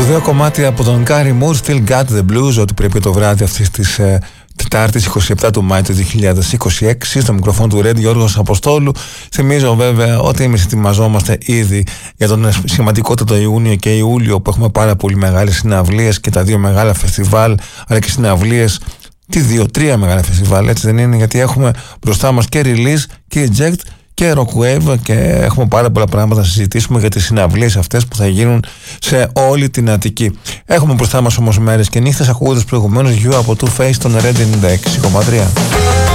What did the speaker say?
Σπουδαίο κομμάτι από τον Gary Moore, Still Got The Blues, ότι πρέπει το βράδυ αυτής της Τετάρτης 27 του Μάη του 2026. Στο μικρόφωνο του Ρέντ Γιώργος Αποστόλου. Θυμίζω βέβαια ότι εμείς ετοιμαζόμαστε ήδη για τον σημαντικότατο Ιούνιο και Ιούλιο, που έχουμε πάρα πολύ μεγάλες συναυλίες και τα δύο μεγάλα φεστιβάλ, αλλά και συναυλίες, τρία μεγάλα φεστιβάλ, έτσι δεν είναι? Γιατί έχουμε μπροστά μας και Release και Eject και Rockwave και έχουμε πάρα πολλά πράγματα να συζητήσουμε για τις συναυλίες αυτές που θα γίνουν σε όλη την Αττική. Έχουμε μπροστά μας όμως μέρες και νύχτες, ακούγοντας προηγουμένως You από Two Face, τον Red 96,3.